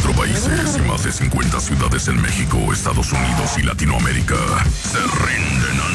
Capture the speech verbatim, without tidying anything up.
veinticuatro países y más de cincuenta ciudades en México, Estados Unidos y Latinoamérica se rinden